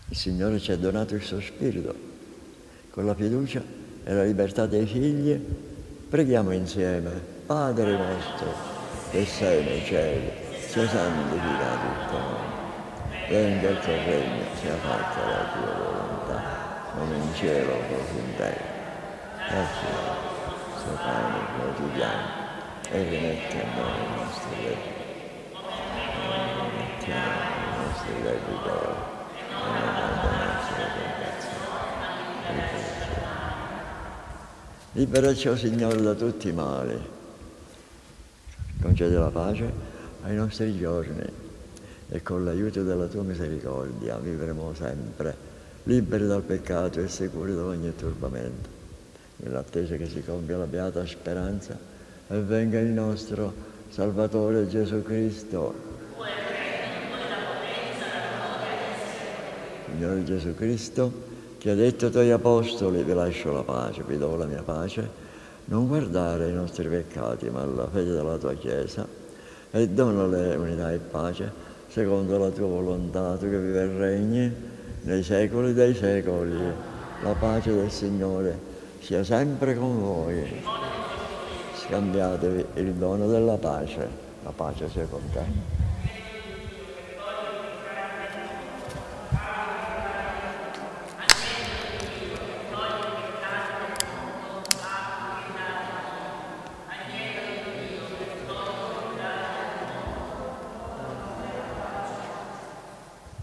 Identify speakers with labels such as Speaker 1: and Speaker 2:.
Speaker 1: Il Signore ci ha donato il suo Spirito. Con la fiducia e la libertà dei figli preghiamo insieme. Padre nostro, che sei nei cieli, sia santificato il tuo nome. Venga il tuo regno, sia fatta la tua volontà, come in cielo così in terra. Dacci il suo pane quotidiano e rimetti a noi i nostri debiti. Rimettiamo i nostri debiti e non abbandonarci alla tentazione. Liberaci, o Signore, da tutti i mali. Concedi la pace ai nostri giorni e con l'aiuto della tua misericordia vivremo sempre liberi dal peccato e sicuri da ogni turbamento, nell'attesa che si compia la beata speranza e venga il nostro Salvatore Gesù Cristo. Signore Gesù Cristo, che ha detto ai tuoi apostoli: vi lascio la pace, vi do la mia pace, non guardare ai nostri peccati ma alla fede della tua Chiesa, e donale unità e pace secondo la tua volontà, tu che vivi e regni nei secoli dei secoli. La pace del Signore sia sempre con voi. Scambiatevi il dono della pace. La pace sia con te.